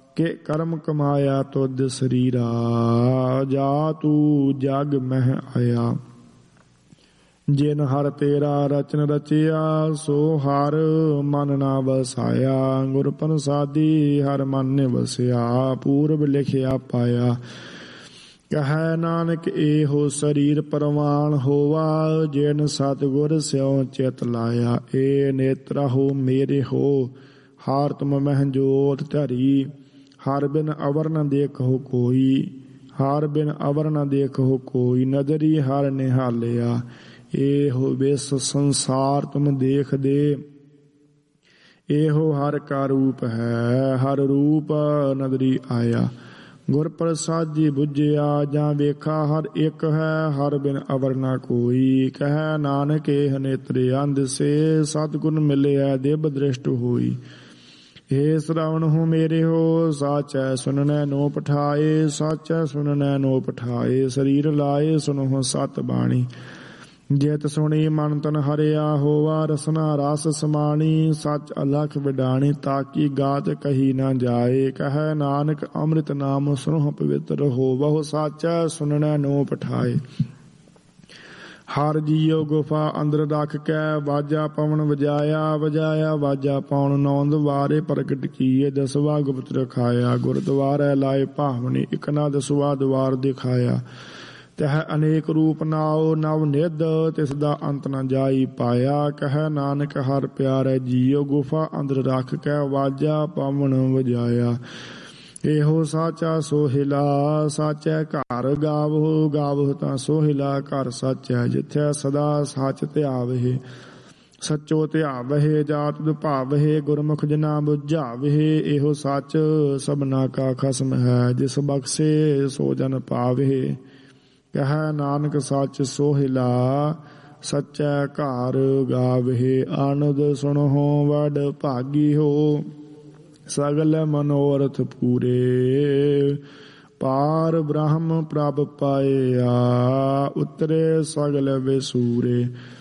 ਕਿ ਕਰਮ ਕਮਾਇਆ ਤੁਧ ਸਰੀਰਾ, ਜਾ ਤੂੰ ਜਗ ਮਹਿ ਆਇਆ। ਜਿਨ ਹਰ ਤੇਰਾ ਰਚਨ ਰਚਿਆ, ਸੋ ਹਰ ਮਨ ਨਾ ਵਸਾਇਆ। ਗੁਰ ਪ੍ਰਸਾਦੀ ਹਰ ਮਨ ਨੇ ਵਸਿਆ, ਪੂਰਬ ਲਿਖਿਆ ਪਾਇਆ। ਕਹੈ ਨਾਨਕ ਇਹੋ ਸਰੀਰ ਪ੍ਰਵਾਨ ਹੋਵਾ, ਜਿਨ ਸਤਿਗੁਰ ਸਿਉ ਚਿਤ ਲਾਇਆ। ਏ ਨੇਤਰਾ ਹੋ ਮੇਰੇ ਹੋ, ਹਾਰ ਤੁਮ ਮਹਿ ਜੋਤ ਧਰੀ। ਹਰ ਬਿਨ ਅਵਰ ਨ ਦੇਖੋ ਕੋਈ, ਹਰ ਬਿਨ ਅਵਰ ਨ ਦੇਖੋ ਕੋਈ। ਨਦਰੀ ਹਰ ਨਿਹਾਲਿਆ, ਇਹੋ ਵਿਸ ਸੰਸਾਰ ਤੁਮ ਦੇਖਦੇ। ਇਹੋ ਹਰ ਕਾ ਰੂਪ ਹੈ, ਹਰ ਰੂਪ ਨਦਰੀ ਆਇਆ। ਗੁਰ ਪ੍ਰਸਾਦੀ ਬੁਝਿਆ, ਜਾਂ ਵੇਖਾ ਹਰ ਇੱਕ ਹੈ, ਹਰ ਬਿਨ ਅਵਰ ਨਾ ਕੋਈ। ਕਹਿ ਨਾਨਕ ਇਹ ਨੇਤਰੇ ਅੰਧ ਸੇ, ਸਤਿਗੁਰ ਮਿਲਿਆ ਦਿਵ ਦ੍ਰਿਸ਼ਟ ਹੋਈ। ਏ ਸ਼ਰਵਣ ਹੋ ਮੇਰੇ ਹੋ, ਸਾਚੈ ਸੁਨਨੈ ਨੋ ਪਠਾਏ। ਸਾਚੈ ਸੁਨਨੈ ਨੋ ਪਠਾਏ, ਸਰੀਰ ਲਾਏ ਸੁਨਹੁ ਸਤ ਬਾਣੀ। ਜਿਤ ਸੁਣੀ ਮਨ ਤਨ ਹਰਿਆ, ਹੋਵਾ ਰਸਨਾ ਰਸ ਸਮਾਣੀ। ਸੱਚ ਅਲਖ ਵਿਡਾਣੀ, ਤਾਕੀ ਗਾਤ ਕਹੀ ਨਾ ਜਾਏ। ਕਹਿ ਨਾਨਕ ਅੰਮ੍ਰਿਤ ਨਾਮ ਸੁਨਹੁ ਪਵਿੱਤਰ ਹੋਵਹੁ, ਸਾਚੈ ਸੁਨਨੈ ਨੋ ਪਠਾਏ। ਹਰ ਜੀਉ ਗੁਫਾ ਅੰਦਰ ਰੱਖ ਕੇ, ਵਾਜਾ ਪਵਨ ਵਜਾਇਆ। ਵਜਾਇਆ ਵਾਜਾ ਪਵਨ, ਨੌਂਦ ਵਾਰੇ ਪ੍ਰਗਟ ਕੀਏ। ਦਸਵਾ ਗੁਪਤ ਰਖਾਇਆ, ਗੁਰਦੁਆਰੇ ਲਾਏ ਭਾਵਨੀ। ਇਕ ਨਾ ਦਸਵਾ ਦੁਆਰ ਦਿਖਾਇਆ। ਤਹ ਅਨੇਕ ਰੂਪ ਨਾਉ ਨਵ ਨਿਧ, ਤਿਸ ਦਾ ਅੰਤ ਨ ਜਾਈ ਪਾਇਆ। ਕਹਿ ਨਾਨਕ ਹਰ ਪਿਆਰੇ ਜੀਉ, ਗੁਫਾ ਅੰਦਰ ਰੱਖ ਕੇ, ਵਾਜਾ ਪਵਨ ਵਜਾਇਆ। ਇਹੋ ਸਾਚਾ ਸੋਹਿਲਾ, ਸਾਚੈ ਘਰ ਗਾਵਹੁ। ਗਾਵਹੁ ਤਾਂ ਸੋਹਿਲਾ ਘਰ ਸਾਚੈ, ਜਿੱਥੈ ਸਦਾ ਸੱਚ ਧਿਆਵਹਿ। ਸੱਚੋ ਧਿਆਵਹਿ, ਜਾਤ ਦੁਭਾਵਹਿ। ਗੁਰਮੁਖ ਜਿਨਾ ਬੁਝਾਵਹਿ, ਇਹੋ ਸੱਚ ਸਭਨਾ ਕਾ ਖਸਮ ਹੈ। ਜਿਸ ਬਖਸ਼ੇ ਸੋ ਜਨ ਪਾਵਹਿ। ਕਹਿ ਨਾਨਕ ਸੱਚ ਸੋਹਿਲਾ, ਸੱਚੈ ਘਰ ਗਾਵਹਿ। ਆਨੰਦ ਸੁਣਹੁ ਵਡ ਭਾਗੀ ਹੋ, ਸਗਲ ਮਨੋਰਥ ਪੂਰੇ। ਪਾਰ ਬ੍ਰਹਮ ਪ੍ਰਭ ਪਾਇਆ, ਉਤਰੇ ਸਗਲ ਵਿਸੂਰੇ।